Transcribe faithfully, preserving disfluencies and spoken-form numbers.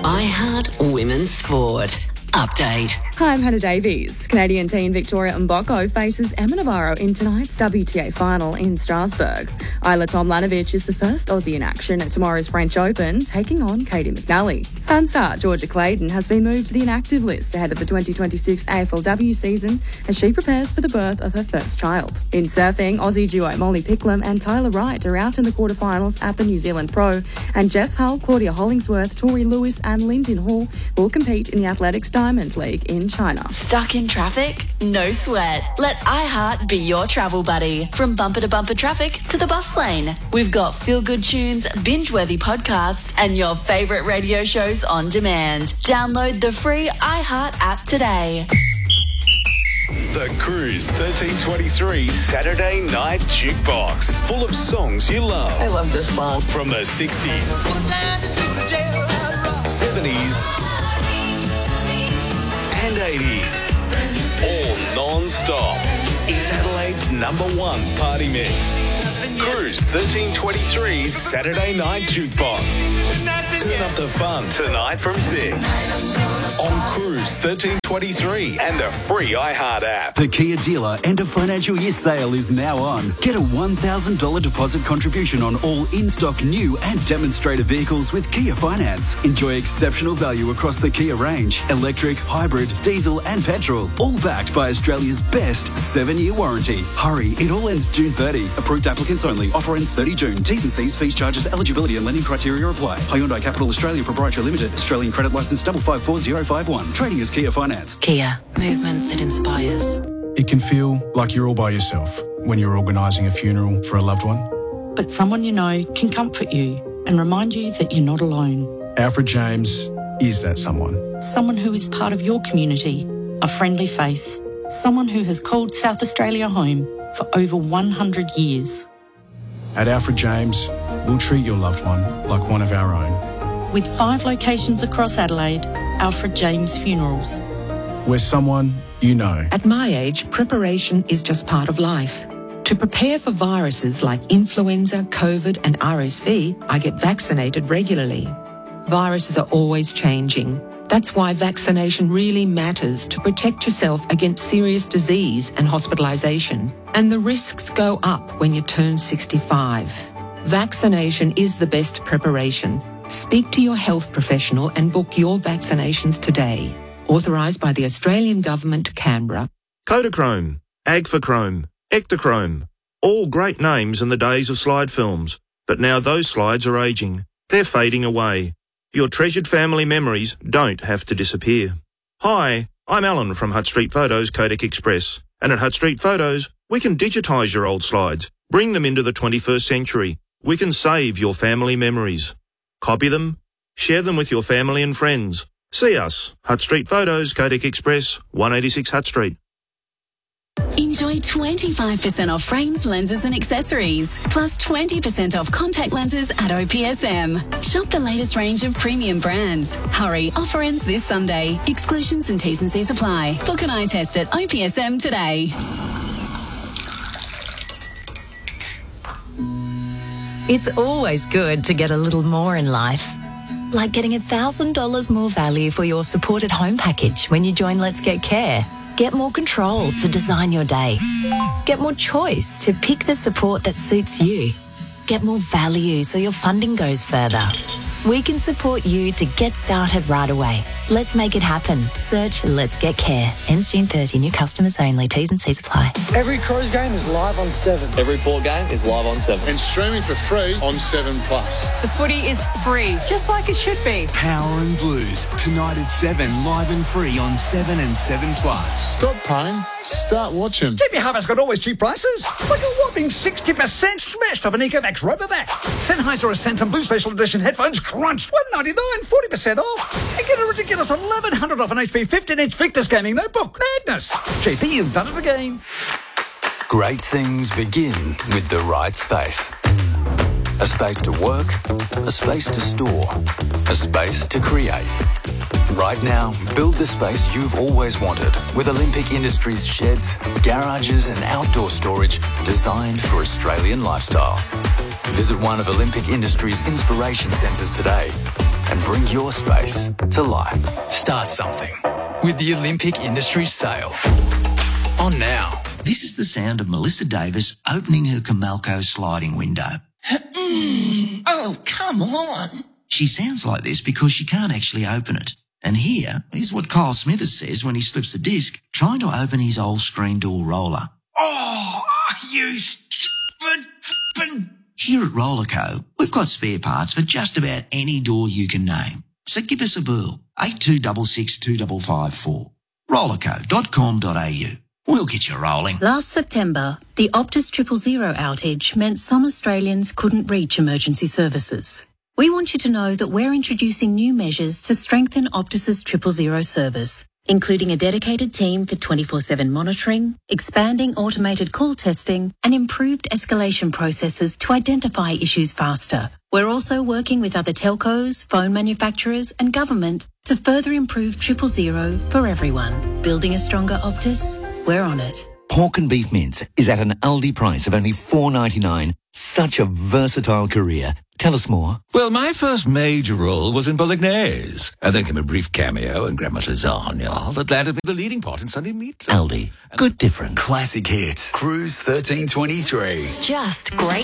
iHeart Women's Sport. Update. Hi, I'm Hannah Davies. Canadian teen Victoria Mboko faces Emma Navarro in tonight's W T A final in Strasbourg. Isla Tomljanovic is the first Aussie in action at tomorrow's French Open, taking on Katie McNally. Sun star Georgia Clayton has been moved to the inactive list ahead of the twenty twenty-six A F L W season as she prepares for the birth of her first child. In surfing, Aussie duo Molly Picklum and Tyler Wright are out in the quarterfinals at the New Zealand Pro, and Jess Hull, Claudia Hollingsworth, Tori Lewis and Lyndon Hall will compete in the Athletics Diamond League in China. Stuck in traffic? No sweat. Let iHeart be your travel buddy. From bumper to bumper traffic to the bus lane. We've got feel-good tunes, binge-worthy podcasts, and your favourite radio shows on demand. Download the free iHeart app today. The Cruise thirteen twenty-three Saturday Night Jukebox. Full of songs you love. I love this song. From the sixties, seventies, and eighties. All non-stop. It's Adelaide's number one party mix. Cruise thirteen twenty-three Saturday Night Jukebox. Turn up the fun tonight from six. On Cruise thirteen twenty-three and the free iHeart app. The Kia dealer end of financial year sale is now on. Get a one thousand dollars deposit contribution on all in-stock new and demonstrator vehicles with Kia Finance. Enjoy exceptional value across the Kia range. Electric, hybrid, diesel and petrol. All backed by Australia's best seven-year warranty. Hurry, it all ends June thirtieth. Approved applicants only. Offer ends thirtieth June. T's and C's, fees, charges, eligibility and lending criteria apply. Hyundai Capital Australia Proprietary Limited. Australian credit licence double five four zero five one. Trading as Kia Finance. Kia. Movement that inspires. It can feel like you're all by yourself when you're organising a funeral for a loved one. But someone you know can comfort you and remind you that you're not alone. Alfred James is that someone. Someone who is part of your community, a friendly face, someone who has called South Australia home for over one hundred years. At Alfred James, we'll treat your loved one like one of our own. With five locations across Adelaide, Alfred James Funerals. We're someone you know. At my age, preparation is just part of life. To prepare for viruses like influenza, COVID and R S V, I get vaccinated regularly. Viruses are always changing. That's why vaccination really matters to protect yourself against serious disease and hospitalisation. And the risks go up when you turn sixty-five. Vaccination is the best preparation. Speak to your health professional and book your vaccinations today. Authorised by the Australian Government, Canberra. Kodachrome, Agfachrome, Ektachrome. All great names in the days of slide films. But now those slides are ageing. They're fading away. Your treasured family memories don't have to disappear. Hi, I'm Alan from Hutt Street Photos Kodak Express. And at Hutt Street Photos, we can digitise your old slides, bring them into the twenty-first century. We can save your family memories. Copy them, share them with your family and friends. See us, Hutt Street Photos, Kodak Express, one eighty-six Hutt Street. Enjoy twenty-five percent off frames, lenses and accessories, plus twenty percent off contact lenses at O P S M. Shop the latest range of premium brands. Hurry, offer ends this Sunday. Exclusions and T's and C's apply. Book an eye test at O P S M today. It's always good to get a little more in life. Like getting one thousand dollars more value for your supported home package when you join Let's Get Care. Get more control to design your day. Get more choice to pick the support that suits you. Get more value so your funding goes further. We can support you to get started right away. Let's make it happen. Search Let's Get Care. Ends June thirtieth. New customers only. T's and C's apply. Every Crows game is live on seven. Every Port game is live on seven. And streaming for free on seven plus. The footy is free, just like it should be. Power and Blues. Tonight at seven, live and free on seven and seven plus. Stop paying. Start watching. J B Harvey's got always cheap prices. Like a whopping sixty percent smashed off an Ecovacs Robovac. Sennheiser Ascent Blue Special Edition headphones crunched. one ninety-nine, forty percent off. And get a ridiculous eleven hundred off an H P fifteen inch Victus Gaming Notebook. Madness. J P, you've done it again. Great things begin with the right space. A space to work, a space to store, a space to create. Right now, build the space you've always wanted with Olympic Industries sheds, garages and outdoor storage designed for Australian lifestyles. Visit one of Olympic Industries inspiration centres today and bring your space to life. Start something with the Olympic Industries sale. On now. This is the sound of Melissa Davis opening her Comalco sliding window. Oh, come on. She sounds like this because she can't actually open it. And here is what Kyle Smithers says when he slips the disc trying to open his old screen door roller. Oh, you stupid f***ing... Here at Rollerco, we've got spare parts for just about any door you can name. So give us a burl. eight two six six, two five five four. rollerco dot com dot a u. We'll get you rolling. Last September, the Optus Triple Zero outage meant some Australians couldn't reach emergency services. We want you to know that we're introducing new measures to strengthen Optus's Triple Zero service, including a dedicated team for twenty-four seven monitoring, expanding automated call testing, and improved escalation processes to identify issues faster. We're also working with other telcos, phone manufacturers, and government to further improve Triple Zero for everyone. Building a stronger Optus? We're on it. Pork and beef mince is at an Aldi price of only four dollars ninety-nine. Such a versatile career. Tell us more. Well, my first major role was in Bolognese, and then came a brief cameo in Grandma's Lasagna that landed me the leading part in Sunday Meatloaf. Aldi. Good difference. Classic hits. Cruise thirteen twenty-three. Just great